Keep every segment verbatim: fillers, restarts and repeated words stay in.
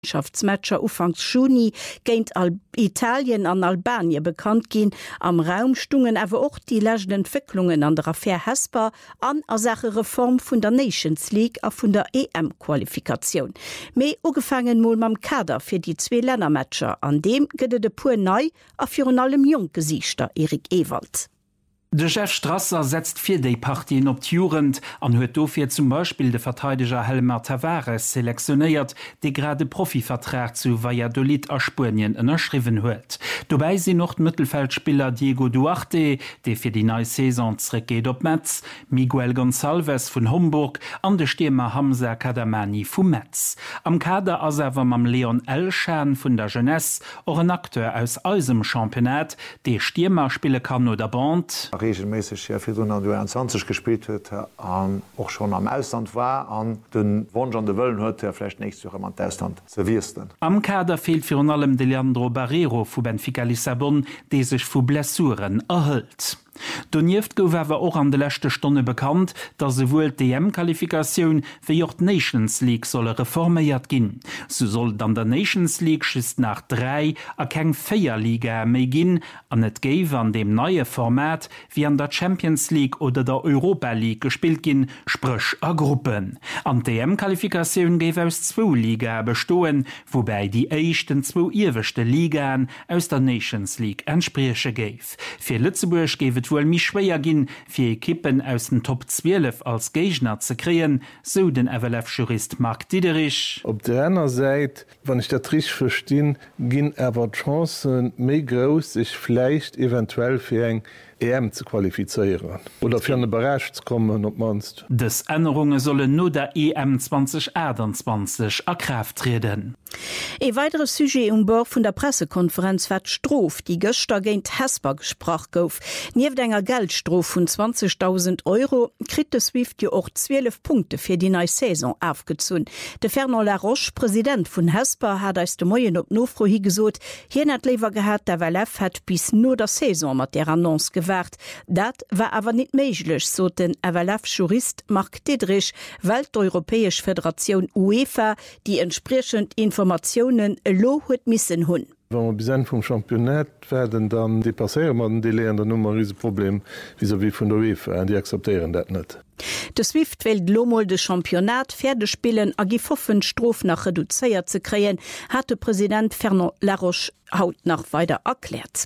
Mannschaftsmatcher ufangs Juni géint Al- Italien an Albanien bekannt gin. Am Raum stungen awer och die lächten Entwicklungen an der Affäre Hesper an a Sache Reform vun der Nations League a vun der E M-Qualifikation. Mei ugefangen moll mam Kader fir die zwee Lännermatscher, an dem gëtt de puer nei a fir an allem Jonggesichter Erik Ewald. De Chef Strasser setzt vier déi Partien op Jurend an huet dofir zum Beispiel de Verteidiger Helmer Tavares selektioniert, de grade Profivertrag zu Valladolid a Spurien ënnerschriven huet. Dobei sie noch Mittelfeldspieler Diego Duarte, de fir die neue Saison zregeht op Metz, Miguel Gonçalves vun Homburg an de Stürmer Hamza Kadamani vu Metz. Am Kader aserwer mam Leon Elschan vun der Jeunesse or een Akteur aus eusem Championat, de Stürmer spiele kann oder Band, regelmäßig ja für zwanzig gespielt huet an och schon am Ausland war an den Wunsch an de Wöllen huet er vielleicht nicht am Ausland serviersten. Am Kader fehlt für allem de Leandro Barreiro vu Benfica Lissabon, de sich vu Blessuren erhält. Donieft gowerwer auch an de letzte Stunde bekannt, dass sowohl D M-Qualifikation wie Jord Nations League solle reformiert gin. So soll dann der Nations League schist nach drei a keng Feierliga méi gin an net Gave an dem neue Format wie an der Champions League oder der Europa League gespielt gin, sprich a Gruppen. An D M-Qualifikation gave aus zwo Liga bestoen, wobei die echten zwo irwechte Ligaen aus der Nations League entspreche gave. Für Lützeburg gave wohl mich schwer gin fir Kippen aus den Top zwölf als Gegner zu kreen, so den F L F-Jurist Mark Diederich. Op der einer Seite, wann ich der Trich verstehe, gin aber Chancen méi groß, sich vielleicht eventuell für eng E M zu qualifizieren oder für eine Bereich zu kommen, ob manst. Des Änderungen sollen nur der E M zwanzig einundzwanzig erkraft treten. E weiteres Sujet um Bord vun der Pressekonferenz wat Strof, die Göster géint Hesper gesprach gouf. Nieef enger Geldstrof vun zwanzigtausend Euro krit de Swift jo och zwölf Punkte fir die neue Saison aufgezun. De Fernand Laroche, Präsident vun Hesper, hat als de Moien op Nofro hi gesot, hier net lewer gehät, der W L F hat bis no der Saison mat der Annonce gewährt. Dat war awer net méiglech, so den W L F-Jurist Mark Diederich, Welteuropäesch Föderation UEFA, die entsprechend Informationen lo huet missen hunn. Wenn wir bis vom Championat werden, dann depassieren man die leeren der Nummer riese Problem wie wie von der UEFA, die akzeptieren dat net. De Swift wählt Lomol de Championat Pferdespielen a gifoffen Strof nach reduzéiert ze kreen, hat der Präsident Fernand Laroche haut nach weiter erklärt.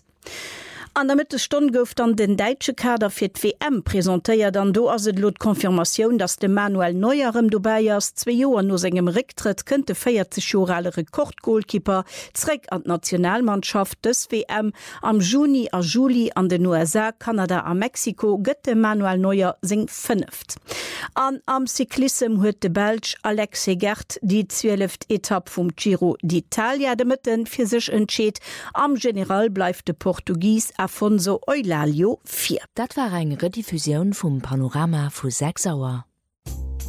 An der Mitte Stunde gouf dann den deutsche Kader fir d W M präsentéiert dann do as lot Konfirmation, dass de Manuel Neuerem Dubaiers zwei Joer no engem Rücktritt könnte vierzig Jahre Rekordgoalkeeper zräck an d Nationalmannschaft des W M am Juni a Juli an den U S A, Kanada a Mexiko gëtt de Manuel Neuer sing fünft. An am Cyklism huet de Belg Alexei Gert die zwölfte Etappe vom Giro d'Italia de Mitten fir sich entscheet. Am General bleif de Portugies Afonso Eulalio vier. Dat war eng Rediffusion vum Panorama vu sechs Auer.